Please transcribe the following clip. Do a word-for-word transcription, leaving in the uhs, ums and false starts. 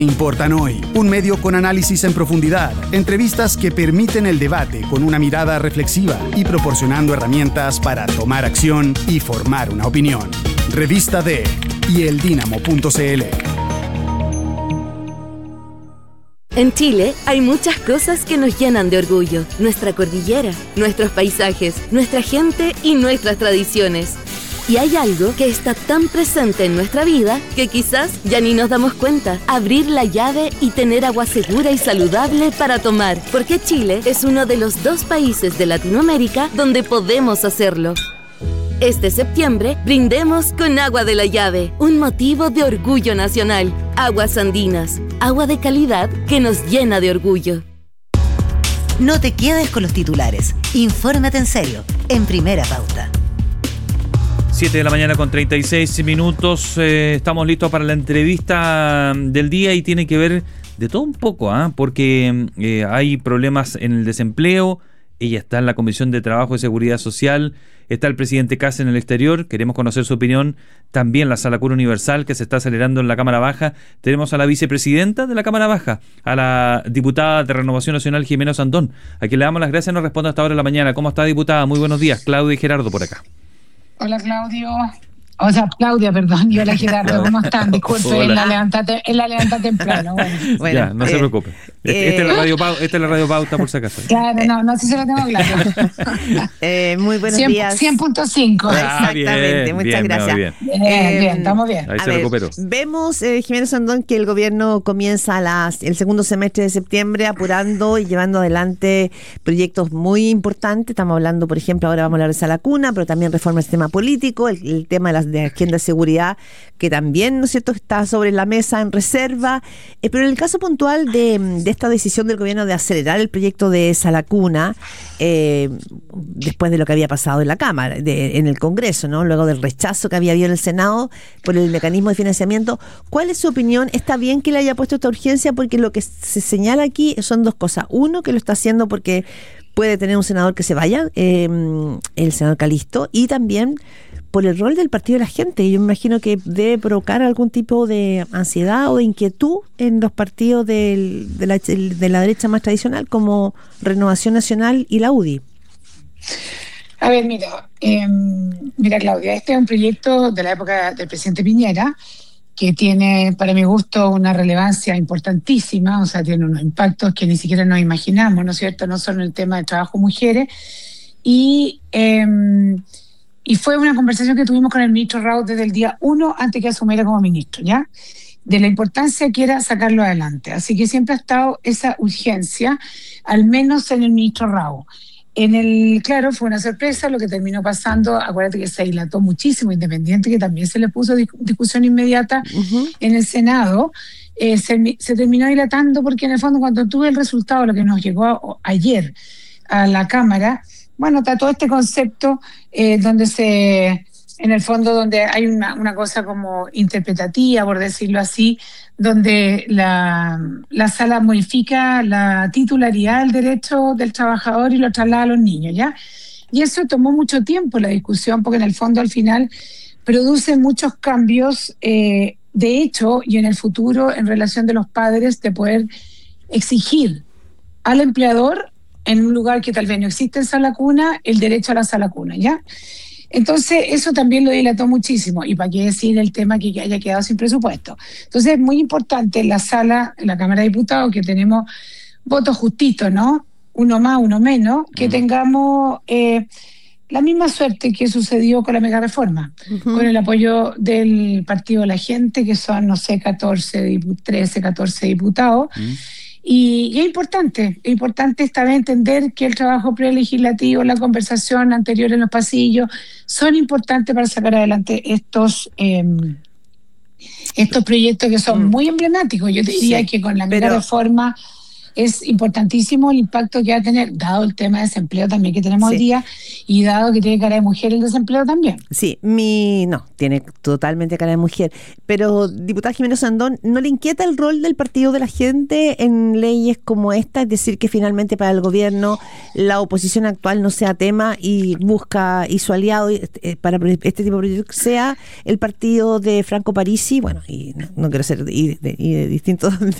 Importan hoy, un medio con análisis en profundidad, entrevistas que permiten el debate con una mirada reflexiva y proporcionando herramientas para tomar acción y formar una opinión. Revista D y el Dínamo punto c l. En Chile hay muchas cosas que nos llenan de orgullo. Nuestra cordillera, nuestros paisajes, nuestra gente y nuestras tradiciones. Y hay algo que está tan presente en nuestra vida que quizás ya ni nos damos cuenta. Abrir la llave y tener agua segura y saludable para tomar. Porque Chile es uno de los dos países de Latinoamérica donde podemos hacerlo. Este septiembre, brindemos con agua de la llave, un motivo de orgullo nacional. Aguas Andinas, agua de calidad que nos llena de orgullo. No te quedes con los titulares. Infórmate en serio, en Primera Pauta. siete de la mañana con treinta y seis minutos. Eh, estamos listos para la entrevista del día y tiene que ver de todo un poco, ¿eh? porque eh, hay problemas en el desempleo. Ella está en la Comisión de Trabajo y Seguridad Social. Está el presidente Kast en el exterior. Queremos conocer su opinión. También la Sala Cura Universal que se está acelerando en la Cámara Baja. Tenemos a la vicepresidenta de la Cámara Baja, a la diputada de Renovación Nacional, Jimena Osandón, a quien le damos las gracias y nos responde hasta ahora de la mañana. ¿Cómo está, diputada? Muy buenos días. Claudia y Gerardo por acá. Hola, Claudio. O sea, Claudia, perdón. Yo, hola, Gerardo. ¿Cómo están? Disculpe, en la levanta, en la levanta temprano. Bueno, bueno ya, no eh, se preocupe. Eh, esta, es la radio, esta es la radio pauta, por si acaso. Claro, no, no sé si lo tengo claro. eh, muy buenos cien, días. cien punto cinco. Ah, exactamente, bien, muchas bien, gracias. Bien, bien, eh, bien, estamos bien. Ahí a se ver, recuperó. Vemos, eh, Jimena Osandón, que el gobierno comienza las, el segundo semestre de septiembre apurando y llevando adelante proyectos muy importantes. Estamos hablando, por ejemplo, ahora vamos a hablar de Sala Cuna, pero también reforma el sistema político, el, el tema de la de agenda de seguridad, que también, ¿no es cierto?, está sobre la mesa en reserva. Eh, pero en el caso puntual de, de esta decisión del gobierno de acelerar el proyecto de Sala Cuna, eh, después de lo que había pasado en la Cámara, de, en el Congreso, ¿no?, luego del rechazo que había habido en el Senado por el mecanismo de financiamiento, ¿cuál es su opinión? ¿Está bien que le haya puesto esta urgencia? Porque lo que se señala aquí son dos cosas. Uno, que lo está haciendo porque puede tener un senador que se vaya, eh, el senador Calisto, y también por el rol del Partido de la Gente. Yo me imagino que debe provocar algún tipo de ansiedad o de inquietud en los partidos del, de, la, de la derecha más tradicional, como Renovación Nacional y la U D I. A ver, mira, eh, mira, Claudia, este es un proyecto de la época del presidente Piñera que tiene, para mi gusto, una relevancia importantísima, o sea, tiene unos impactos que ni siquiera nos imaginamos, ¿no es cierto?, no solo en el tema de trabajo mujeres, y... Eh, Y fue una conversación que tuvimos con el ministro Raúl desde el día uno antes que asumiera como ministro, ¿ya? De la importancia que era sacarlo adelante. Así que siempre ha estado esa urgencia, al menos en el ministro Raúl. En el, claro, fue una sorpresa lo que terminó pasando. Acuérdate que se dilató muchísimo, Independiente, que también se le puso discusión inmediata uh-huh. en el Senado. Eh, se, se terminó dilatando porque en el fondo cuando tuve el resultado, lo que nos llegó a, ayer a la Cámara, bueno, está todo este concepto eh, donde se, en el fondo, donde hay una, una cosa como interpretativa, por decirlo así, donde la, la sala modifica la titularidad del derecho del trabajador y lo traslada a los niños, ¿ya? Y eso tomó mucho tiempo la discusión, porque en el fondo al final produce muchos cambios, eh, de hecho, y en el futuro, en relación de los padres, de poder exigir al empleador, en un lugar que tal vez no existe en Sala Cuna, el derecho a la Sala Cuna, ¿ya? Entonces, eso también lo dilató muchísimo. Y para qué decir el tema que haya quedado sin presupuesto. Entonces, es muy importante en la sala, en la Cámara de Diputados, que tenemos votos justitos, ¿no? Uno más, uno menos, que uh-huh. tengamos eh, la misma suerte que sucedió con la mega reforma, uh-huh. con el apoyo del Partido de la Gente, que son, no sé, catorce, trece, catorce diputados. Uh-huh. Y, y es importante, es importante esta vez entender que el trabajo prelegislativo, la conversación anterior en los pasillos, son importantes para sacar adelante estos eh, estos proyectos que son mm. muy emblemáticos. Yo te diría sí, que con la mega reforma es importantísimo el impacto que va a tener, dado el tema de desempleo también que tenemos Sí. hoy día, y dado que tiene cara de mujer el desempleo también. Sí, mi no, tiene totalmente cara de mujer. Pero, diputada Jimena Sandón, ¿no le inquieta el rol del Partido de la Gente en leyes como esta? Es decir, que finalmente para el gobierno la oposición actual no sea tema y busca, y su aliado eh, para este tipo de proyectos sea el partido de Franco Parisi, bueno, y no, no quiero ser y de, y de distintos